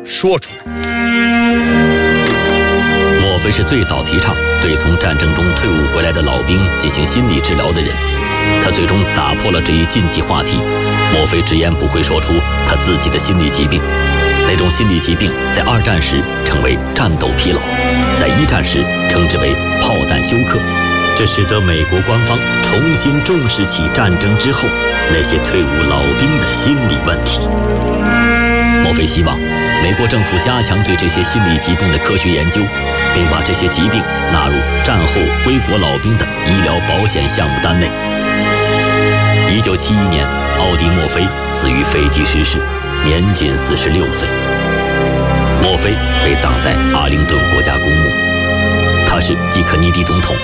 说出来。 莫非是最早提倡对从战争中退伍回来的老兵进行心理治疗的人，他最终打破了这一禁忌话题。莫非直言不讳说出他自己的心理疾病，那种心理疾病在二战时称为战斗疲劳，在一战时称之为炮弹休克。这使得美国官方重新重视起战争之后那些退伍老兵的心理问题。莫非希望美国政府加强对这些心理疾病的科学研究，并把这些疾病纳入战后归国老兵的医疗保险项目单内。1971年，奥迪·墨菲死于飞机失事，年仅46岁。墨菲被葬在阿灵顿国家公墓，他是继肯尼迪总统